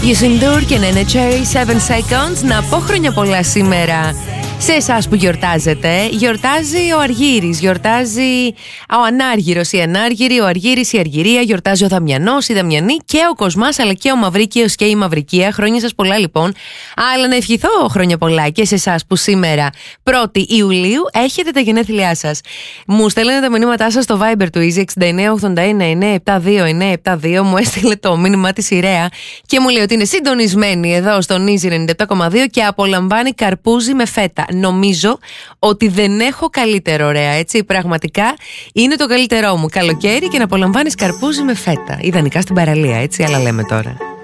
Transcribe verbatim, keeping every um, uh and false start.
Yusindur και Nene Cherry seven seconds. Να πω χρόνια πολλά σήμερα σε εσάς που γιορτάζετε. Γιορτάζει ο Αργύρης, γιορτάζει ο Ανάργυρος, η Ανάργυρη, ο Αργύρης, η Αργυρία, γιορτάζει ο Δαμιανός, η Δαμιανή και ο Κοσμάς, αλλά και ο Μαυρίκαιος και η Μαυρικία. Χρόνια σας πολλά λοιπόν. Αλλά να ευχηθώ χρόνια πολλά και σε εσάς που σήμερα πρώτη Ιουλίου έχετε τα γενέθλιά σας. Μου στέλνετε τα μηνύματά σας στο Viber του Easy έξι εννιά ογδόντα ένα εννιά επτά δύο εννιά επτά δύο. Μου έστειλε το μήνυμά της η Ρέα και μου λέει ότι είναι συντονισμένη εδώ στον Easy ενενήντα επτά κόμμα δύο και απολαμβάνει καρπούζι με φέτα. Νομίζω ότι δεν έχω καλύτερο, Ρέα, έτσι. Πραγματικά είναι το καλύτερό μου. Καλοκαίρι και να απολαμβάνεις καρπούζι με φέτα. Ιδανικά στην παραλία, έτσι, αλλά λέμε τώρα.